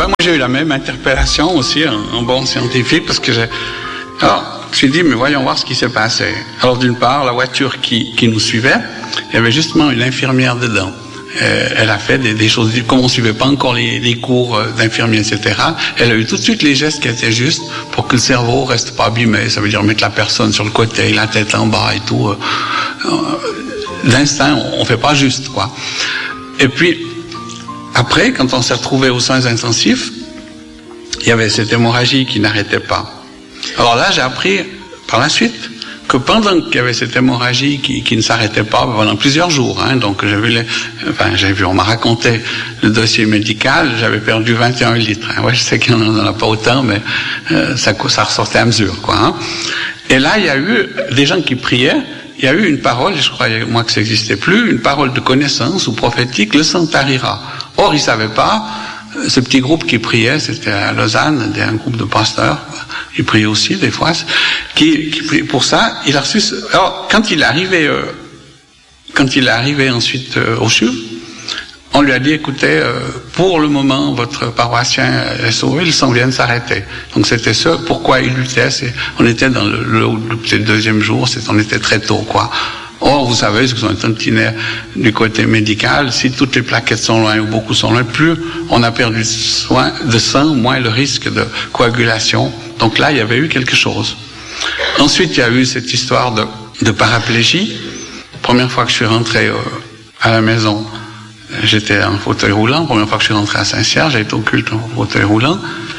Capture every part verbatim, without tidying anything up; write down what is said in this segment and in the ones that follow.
ben moi j'ai eu la même interpellation aussi en, en bon scientifique parce que j'ai... Alors, je me suis dit, mais voyons voir ce qui s'est passé. Alors d'une part, la voiture qui, qui nous suivait, il y avait justement une infirmière dedans. Euh, elle a fait des, des choses, comme on ne suivait pas encore les, les cours d'infirmier, et cetera, elle a eu tout de suite les gestes qui étaient justes pour que le cerveau reste pas abîmé. Ça veut dire mettre la personne sur le côté, la tête en bas et tout. Euh, D'instinct, on ne fait pas juste, quoi. Et puis, après, quand on s'est retrouvé aux soins intensifs, il y avait cette hémorragie qui n'arrêtait pas. Alors là, j'ai appris par la suite que pendant qu'il y avait cette hémorragie qui, qui ne s'arrêtait pas pendant plusieurs jours, hein, donc j'ai vu, les, enfin j'ai vu, on m'a raconté le dossier médical, j'avais perdu vingt et un litres. Hein. Ouais, je sais qu'il n'y en a pas autant, mais euh, ça, ça ressortait à mesure, quoi. Hein. Et là, il y a eu des gens qui priaient. Il y a eu une parole, je croyais moi que ça n'existait plus, une parole de connaissance ou prophétique, le sang tarira. Or, ils ne savaient pas. Ce petit groupe qui priait, c'était à Lausanne, un groupe de pasteurs, ils priaient aussi des fois, qui, qui priaient pour ça. Il a reçu. Alors, quand il est arrivé, euh, quand il est arrivé ensuite euh, au C H U, on lui a dit, écoutez, euh, pour le moment, votre paroissien est sauvé, le sang vient de s'arrêter. Donc c'était ça, pourquoi il luttait. C'est, on était dans le, le, le deuxième jour, c'est, on était très tôt, quoi. Or, vous savez, ce que sont un tantinet du côté médical, si toutes les plaquettes sont loin ou beaucoup sont loin, plus on a perdu de, soin, de sang, moins le risque de coagulation. Donc là, il y avait eu quelque chose. Ensuite, il y a eu cette histoire de, de paraplégie. Première fois que je suis rentré euh, à la maison, j'étais en fauteuil roulant. Première fois que je suis rentré à Saint-Cyr, j'ai été au culte en fauteuil roulant.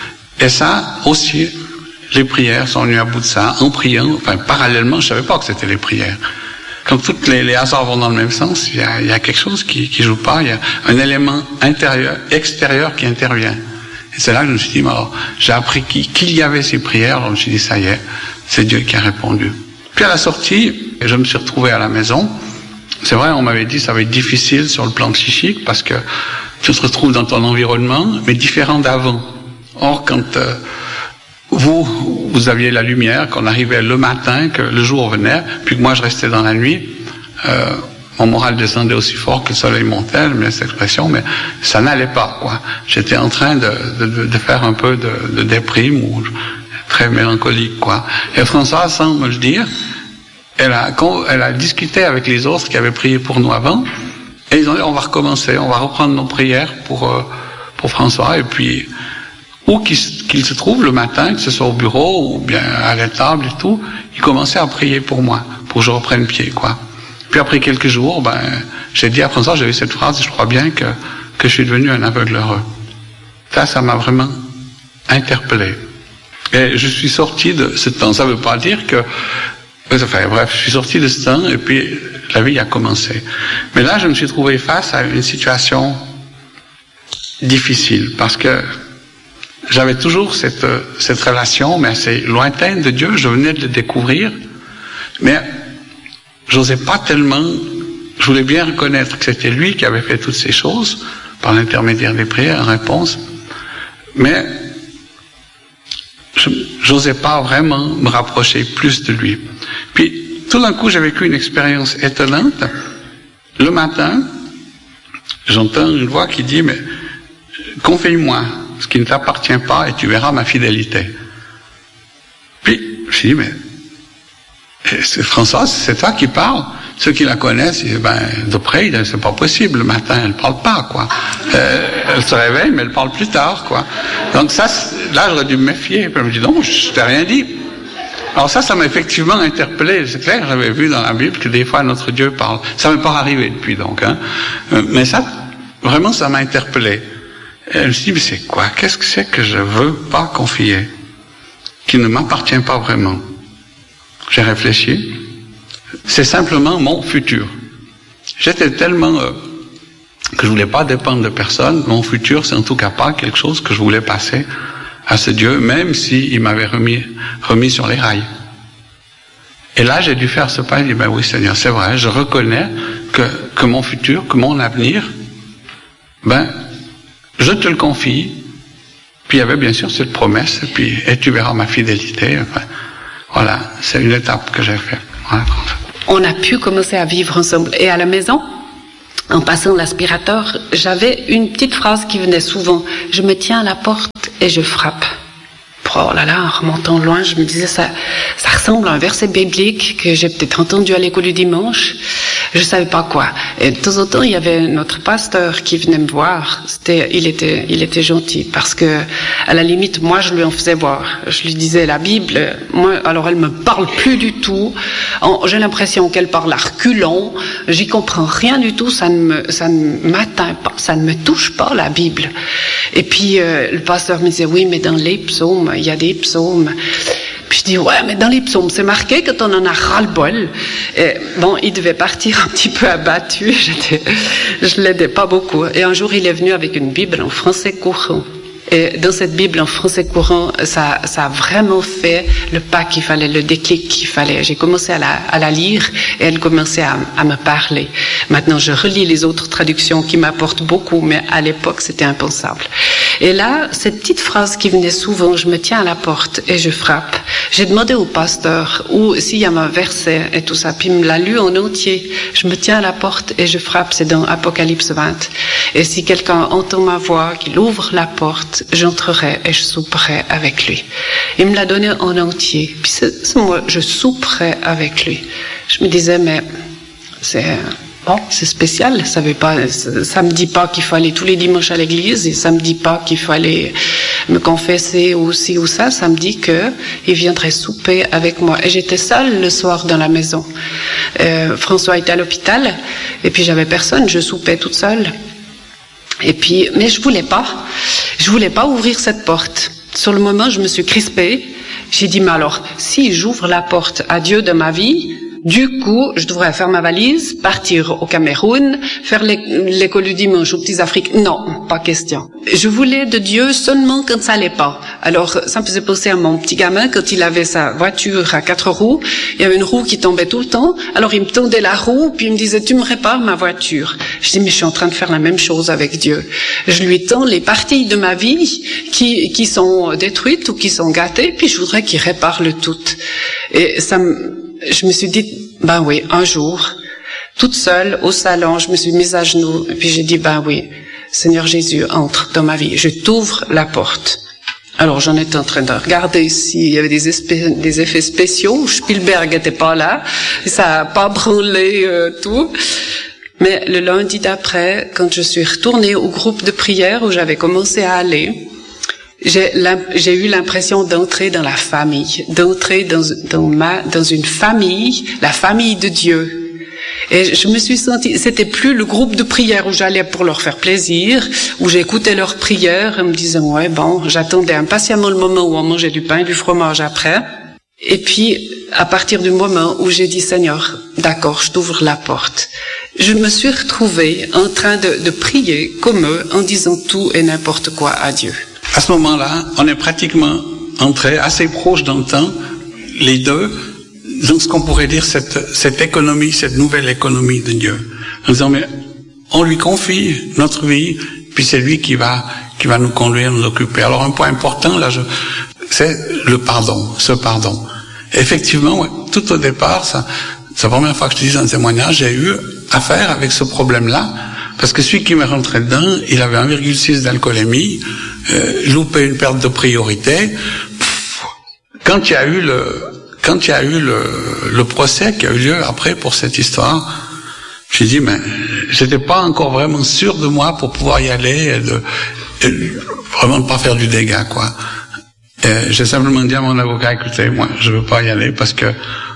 Et ça, aussi, les prières sont venues à bout de ça, en priant, enfin, parallèlement, je savais pas que c'était les prières. Quand toutes les, les hasards vont dans le même sens, il y a, il y a quelque chose qui, qui joue pas, il y a un élément intérieur, extérieur qui intervient. Et c'est là que je me suis dit, alors, j'ai appris qu'il, qu'il y avait ces prières, alors je me suis dit, ça y est, c'est Dieu qui a répondu. Puis à la sortie, je me suis retrouvé à la maison. C'est vrai, on m'avait dit, ça va être difficile sur le plan psychique, parce que tu te retrouves dans ton environnement, mais différent d'avant. Or, quand euh, vous, vous aviez la lumière, qu'on arrivait le matin, que le jour venait, puis que moi je restais dans la nuit, euh, mon moral descendait aussi fort que le soleil montait, mais cette expression, mais ça n'allait pas, quoi. J'étais en train de, de, de faire un peu de, de déprime, ou très mélancolique, quoi. Et Françoise, sans me le dire, elle a, elle a discuté avec les autres qui avaient prié pour nous avant, et ils ont dit, on va recommencer, on va reprendre nos prières pour, euh, pour François, et puis, où qu'il, qu'il se trouve le matin, que ce soit au bureau ou bien à la table et tout, il commençait à prier pour moi, pour que je reprenne pied, quoi. Puis après quelques jours, ben, j'ai dit à François, j'ai eu cette phrase, je crois bien que, que je suis devenu un aveugle heureux. Ça, ça m'a vraiment interpellé. Et je suis sorti de ce temps. Ça veut pas dire que, enfin, bref, je suis sorti de ce temps et puis la vie a commencé. Mais là, je me suis trouvé face à une situation difficile parce que j'avais toujours cette, cette relation, mais assez lointaine de Dieu. Je venais de le découvrir, mais j'osais pas tellement. Je voulais bien reconnaître que c'était lui qui avait fait toutes ces choses par l'intermédiaire des prières en réponse, mais je j'osais pas vraiment me rapprocher plus de lui. Puis tout d'un coup, j'ai vécu une expérience étonnante. Le matin, j'entends une voix qui dit, mais confie-moi ce qui ne t'appartient pas et tu verras ma fidélité. Puis, je me suis dit, mais c'est Françoise, c'est toi qui parles. Ceux qui la connaissent, ils disent, ben, de près, c'est pas possible. Le matin, elle parle pas, quoi. Euh, elle se réveille, mais elle parle plus tard, quoi. Donc ça, là, j'aurais dû me méfier. Puis elle me dit, non, je t'ai rien dit. Alors ça, ça m'a effectivement interpellé. C'est clair, j'avais vu dans la Bible que des fois, notre Dieu parle. Ça m'est pas arrivé depuis, donc, hein. Mais ça, vraiment, ça m'a interpellé. Et elle me dit, mais c'est quoi? Qu'est-ce que c'est que je veux pas confier? Qui ne m'appartient pas vraiment? J'ai réfléchi. C'est simplement mon futur. J'étais tellement euh, que je voulais pas dépendre de personne. Mon futur, c'est en tout cas pas quelque chose que je voulais passer à ce Dieu, même s'il m'avait remis, remis sur les rails. Et là, j'ai dû faire ce pas et dire, ben oui, Seigneur, c'est vrai, je reconnais que, que mon futur, que mon avenir, ben, je te le confie. Puis il y avait bien sûr cette promesse, et puis, et tu verras ma fidélité. Enfin, voilà, c'est une étape que j'ai faite. Voilà. On a pu commencer à vivre ensemble. Et à la maison, en passant l'aspirateur, j'avais une petite phrase qui venait souvent. Je me tiens à la porte et je frappe. Oh là là, en remontant loin, je me disais, ça, ça ressemble à un verset biblique que j'ai peut-être entendu à l'école du dimanche. Je savais pas quoi. Et de temps en temps, il y avait notre pasteur qui venait me voir. C'était, il était, il était gentil parce que, à la limite, moi, je lui en faisais voir. Je lui disais la Bible. Moi, alors elle me parle plus du tout. J'ai l'impression qu'elle parle à reculons. J'y comprends rien du tout. Ça ne me, ça ne m'atteint pas. Ça ne me touche pas, la Bible. Et puis, euh, le pasteur me disait, oui, mais dans les psaumes, il y a des psaumes. Puis je dis, ouais, mais dans les psaumes, c'est marqué quand on en a ras-le-bol. Et bon, il devait partir un petit peu abattu. J'étais, je l'aidais pas beaucoup. Et un jour, il est venu avec une Bible en français courant. Et dans cette Bible en français courant, ça, ça a vraiment fait le pas qu'il fallait, le déclic qu'il fallait. J'ai commencé à la, à la lire et elle commençait à, à me parler. Maintenant, je relis les autres traductions qui m'apportent beaucoup, mais à l'époque, c'était impensable. Et là, cette petite phrase qui venait souvent, je me tiens à la porte et je frappe. J'ai demandé au pasteur où s'il y a un verset et tout ça, puis il me l'a lu en entier. Je me tiens à la porte et je frappe, c'est dans Apocalypse vingt. Et si quelqu'un entend ma voix, qu'il ouvre la porte, j'entrerai et je souperai avec lui. Il me l'a donné en entier. Puis c'est, c'est moi, je souperai avec lui. Je me disais, mais c'est bon, c'est spécial. Ça veut pas, ça me dit pas qu'il faut aller tous les dimanches à l'église et ça me dit pas qu'il faut aller me confesser ou ci ou ça. Ça me dit que il viendrait souper avec moi. Et j'étais seule le soir dans la maison. Euh, François était à l'hôpital et puis j'avais personne. Je soupais toute seule. Et puis, mais je voulais pas. Je voulais pas ouvrir cette porte. Sur le moment, je me suis crispée. J'ai dit, mais alors, si j'ouvre la porte à Dieu de ma vie, du coup, je devrais faire ma valise, partir au Cameroun, faire l'école du dimanche aux Petits Afriques. Non, pas question. Je voulais de Dieu seulement quand ça allait pas. Alors, ça me faisait penser à mon petit gamin, quand il avait sa voiture à quatre roues, il y avait une roue qui tombait tout le temps, alors il me tendait la roue, puis il me disait, tu me répares ma voiture. Je dis, mais je suis en train de faire la même chose avec Dieu. Je lui tends les parties de ma vie qui, qui sont détruites ou qui sont gâtées, puis je voudrais qu'il répare le tout. Et ça me, je me suis dit, ben oui, un jour, toute seule au salon, je me suis mise à genoux, et puis j'ai dit, ben oui, Seigneur Jésus, entre dans ma vie, je t'ouvre la porte. Alors j'en étais en train de regarder s'il y avait des, espé- des effets spéciaux, Spielberg n'était pas là, ça a pas branlé euh, tout. Mais le lundi d'après, quand je suis retournée au groupe de prière où j'avais commencé à aller, J'ai, j'ai eu l'impression d'entrer dans la famille, d'entrer dans, dans ma, dans une famille, la famille de Dieu. Et je me suis sentie, c'était plus le groupe de prière où j'allais pour leur faire plaisir, où j'écoutais leurs prières, en me disant, ouais, bon, j'attendais impatiemment le moment où on mangeait du pain et du fromage après. Et puis, à partir du moment où j'ai dit, Seigneur, d'accord, je t'ouvre la porte, je me suis retrouvée en train de, de prier comme eux, en disant tout et n'importe quoi à Dieu. À ce moment-là, on est pratiquement entrés assez proches dans le temps, les deux, dans ce qu'on pourrait dire cette, cette économie, cette nouvelle économie de Dieu. En disant, mais on lui confie notre vie, puis c'est lui qui va, qui va nous conduire, nous occuper. Alors un point important, là, je, c'est le pardon, ce pardon. Effectivement, ouais, tout au départ, ça, c'est la première fois que je te dis dans le témoignage, j'ai eu affaire avec ce problème-là, parce que celui qui m'est rentré dedans, il avait un virgule six d'alcoolémie, euh, loupé une perte de priorité. Pff, quand il y a eu le, quand il y a eu le, le procès qui a eu lieu après pour cette histoire, j'ai dit, mais j'étais pas encore vraiment sûr de moi pour pouvoir y aller et de, et vraiment ne pas faire du dégât, quoi. Et j'ai simplement dit à mon avocat, écoutez, moi, je veux pas y aller parce que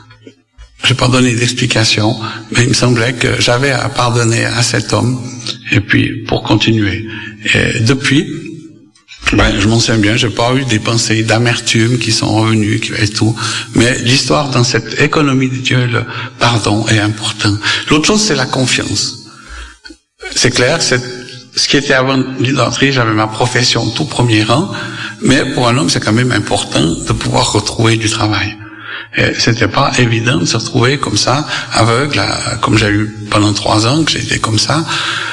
j'ai pas donné d'explication, mais il me semblait que j'avais à pardonner à cet homme, et puis pour continuer. Et depuis, ben, je m'en souviens bien, j'ai pas eu des pensées d'amertume qui sont revenues, qui et tout, mais l'histoire dans cette économie de Dieu, le pardon est important. L'autre chose, c'est la confiance. C'est clair, c'est ce qui était avant l'idolâtrie, j'avais ma profession tout premier rang, mais pour un homme, c'est quand même important de pouvoir retrouver du travail. Et c'était pas évident de se retrouver comme ça, aveugle, à, comme j'ai eu pendant trois ans, que j'ai été comme ça,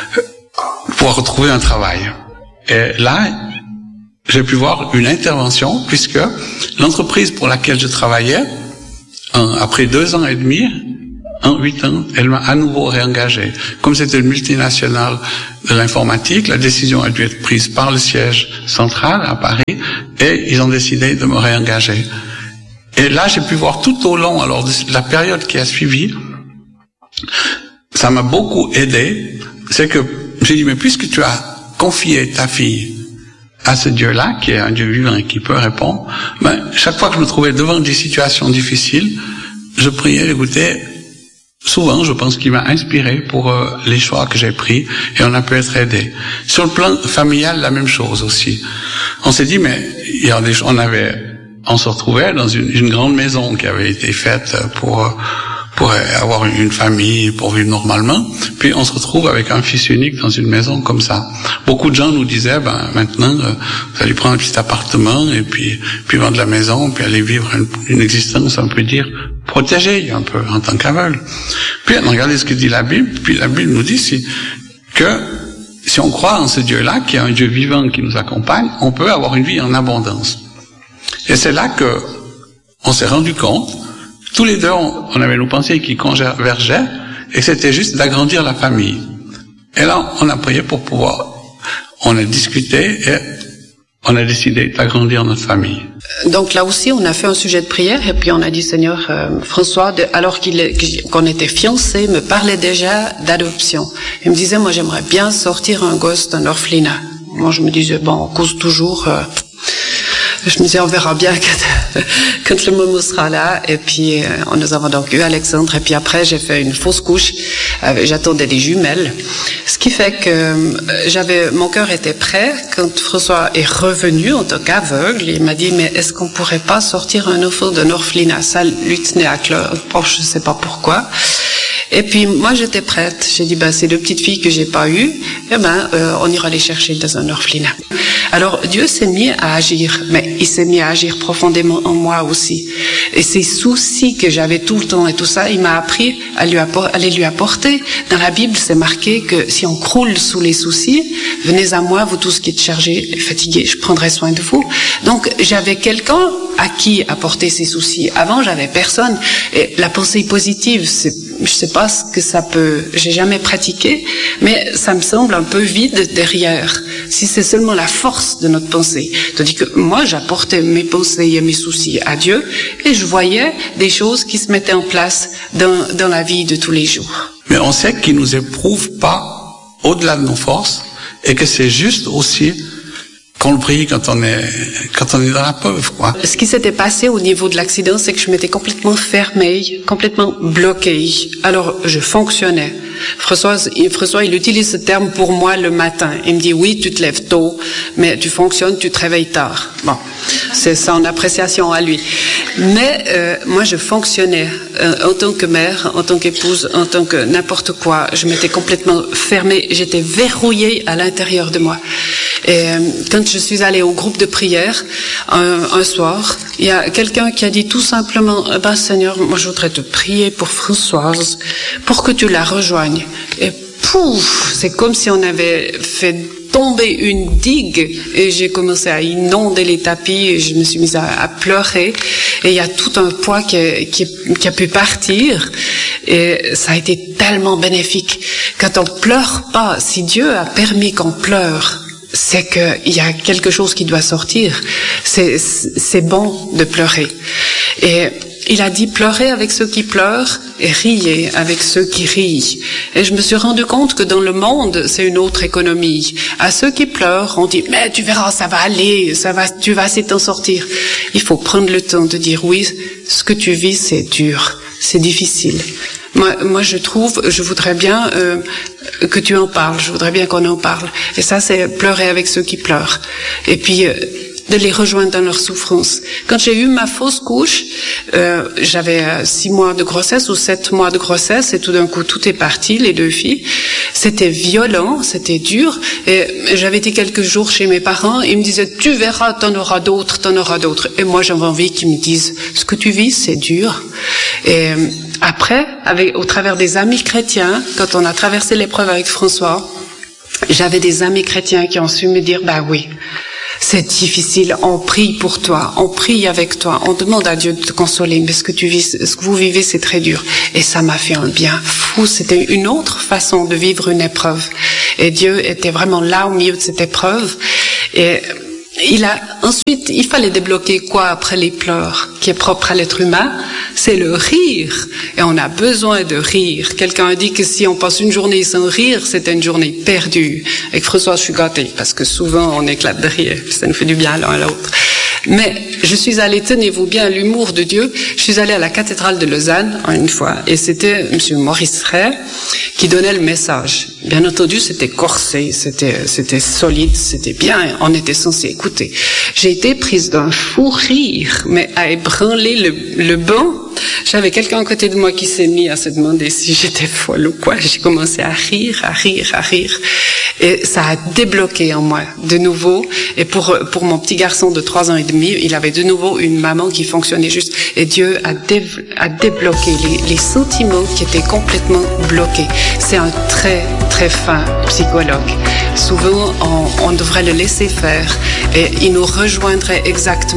pour retrouver un travail. Et là, j'ai pu voir une intervention, puisque l'entreprise pour laquelle je travaillais, en, après deux ans et demi, en huit ans, elle m'a à nouveau réengagé. Comme c'était une multinationale de l'informatique, la décision a dû être prise par le siège central à Paris, et ils ont décidé de me réengager. Et là, j'ai pu voir tout au long, alors, de la période qui a suivi, ça m'a beaucoup aidé. C'est que j'ai dit, mais puisque tu as confié ta fille à ce Dieu-là, qui est un Dieu vivant et qui peut répondre, ben, chaque fois que je me trouvais devant des situations difficiles, je priais, écoutez, souvent, je pense qu'il m'a inspiré pour euh, les choix que j'ai pris, et on a pu être aidé. Sur le plan familial, la même chose aussi. On s'est dit, mais il y a des, on avait, on se retrouvait dans une, une grande maison qui avait été faite pour euh, pour avoir une famille, pour vivre normalement. Puis on se retrouve avec un fils unique dans une maison comme ça. Beaucoup de gens nous disaient, ben maintenant, euh, vous allez prendre un petit appartement et puis puis vendre la maison, puis aller vivre une, une existence, on peut dire, protégée un peu en tant qu'aveugle. Puis on regarde ce que dit la Bible, puis la Bible nous dit si, que si on croit en ce Dieu-là, qui est un Dieu vivant qui nous accompagne, on peut avoir une vie en abondance. Et c'est là que on s'est rendu compte. Tous les deux, on, on avait nos pensées qui convergeaient, et c'était juste d'agrandir la famille. Et là, on a prié pour pouvoir, on a discuté, et on a décidé d'agrandir notre famille. Donc là aussi, on a fait un sujet de prière, et puis on a dit, Seigneur, euh, François, de, alors qu'il qu'on était fiancés, me parlait déjà d'adoption. Il me disait, moi, j'aimerais bien sortir un gosse d'un orphelinat. Moi, je me disais, bon, on cause toujours... Euh, Je me disais, on verra bien quand, quand le moment sera là. Et puis, euh, nous avons donc eu Alexandre. Et puis après, j'ai fait une fausse couche. Euh, j'attendais des jumelles. Ce qui fait que euh, j'avais, mon cœur était prêt. Quand François est revenu en tant qu'aveugle, il m'a dit, mais est-ce qu'on pourrait pas sortir un enfant d'un orphelinat? Ça lui tenait à cœur. Bon, je sais pas pourquoi. Et puis moi j'étais prête. J'ai dit ben ces deux petites filles que j'ai pas eues, eh ben euh, on ira les chercher dans un orphelinat. Alors Dieu s'est mis à agir, mais il s'est mis à agir profondément en moi aussi. Et ces soucis que j'avais tout le temps et tout ça, il m'a appris à lui appor- à les lui apporter. Dans la Bible, c'est marqué que si on croule sous les soucis, venez à moi, vous tous qui êtes chargés et fatigués, je prendrai soin de vous. Donc j'avais quelqu'un à qui apporter ces soucis. Avant, j'avais personne. Et la pensée positive, c'est, je sais pas ce que ça peut, j'ai jamais pratiqué, mais ça me semble un peu vide derrière. Si c'est seulement la force de notre pensée. Tandis que moi, j'apportais mes pensées et mes soucis à Dieu, et je voyais des choses qui se mettaient en place dans, dans la vie de tous les jours. Mais on sait qu'il nous éprouve pas au-delà de nos forces, et que c'est juste aussi qu'on le prie quand on est, quand on est dans la preuve, quoi. Ce qui s'était passé au niveau de l'accident, c'est que je m'étais complètement fermée, complètement bloquée. Alors, je fonctionnais. François, François, il utilise ce terme pour moi le matin. Il me dit, oui, tu te lèves tôt, mais tu fonctionnes, tu te réveilles tard. Bon, c'est son appréciation à lui. Mais euh, moi, je fonctionnais euh, en tant que mère, en tant qu'épouse, en tant que n'importe quoi. Je m'étais complètement fermée, j'étais verrouillée à l'intérieur de moi. Et euh, quand je suis allée au groupe de prière un, un soir, il y a quelqu'un qui a dit tout simplement, bah Seigneur, moi je voudrais te prier pour Françoise, pour que tu la rejoignes. Et pouf, c'est comme si on avait fait tomber une digue, et j'ai commencé à inonder les tapis, et je me suis mise à, à pleurer, et il y a tout un poids qui a, qui, qui a pu partir, et ça a été tellement bénéfique. Quand on pleure pas, si Dieu a permis qu'on pleure, c'est qu'il y a quelque chose qui doit sortir. C'est, c'est bon de pleurer. Et il a dit pleurez avec ceux qui pleurent et riez avec ceux qui rient. Et je me suis rendu compte que dans le monde, c'est une autre économie. À ceux qui pleurent, on dit mais tu verras, ça va aller, ça va, tu vas essayer de t'en sortir. Il faut prendre le temps de dire oui, ce que tu vis, c'est dur, c'est difficile. Moi, moi, je trouve, je voudrais bien euh, que tu en parles. Je voudrais bien qu'on en parle. Et ça, c'est pleurer avec ceux qui pleurent. Et puis, euh, de les rejoindre dans leur souffrance. Quand j'ai eu ma fausse couche, euh, j'avais euh, six mois de grossesse ou sept mois de grossesse, et tout d'un coup, tout est parti, les deux filles. C'était violent, c'était dur. Et j'avais été quelques jours chez mes parents. Ils me disaient, tu verras, t'en auras d'autres, t'en auras d'autres. Et moi, j'avais envie qu'ils me disent, ce que tu vis, c'est dur. Et après, avec, au travers des amis chrétiens, quand on a traversé l'épreuve avec François, j'avais des amis chrétiens qui ont su me dire, bah oui, c'est difficile, on prie pour toi, on prie avec toi, on demande à Dieu de te consoler, mais ce que tu vis, ce que vous vivez, c'est très dur. Et ça m'a fait un bien fou, c'était une autre façon de vivre une épreuve. Et Dieu était vraiment là au milieu de cette épreuve. Et il a, ensuite, il fallait débloquer quoi après les pleurs, qui est propre à l'être humain? C'est le rire. Et on a besoin de rire. Quelqu'un a dit que si on passe une journée sans rire, c'était une journée perdue. Avec François, je suis gâtée, parce que souvent on éclate de rire. Ça nous fait du bien l'un à l'autre. Mais je suis allée, tenez-vous bien, à l'humour de Dieu, je suis allée à la cathédrale de Lausanne, une fois, et c'était M. Maurice Ray qui donnait le message. Bien entendu, c'était corsé, c'était, c'était solide, c'était bien, on était censé écouter. J'ai été prise d'un fou rire, mais à ébranler le, le banc. J'avais quelqu'un à côté de moi qui s'est mis à se demander si j'étais folle ou quoi. J'ai commencé à rire, à rire, à rire. Et ça a débloqué en moi de nouveau. Et pour, pour mon petit garçon de trois ans et demi, il avait de nouveau une maman qui fonctionnait juste. Et Dieu a, dé, a débloqué les, les sentiments qui étaient complètement bloqués. C'est un très, très fin psychologue. Souvent, on, on devrait le laisser faire et il nous rejoindrait exactement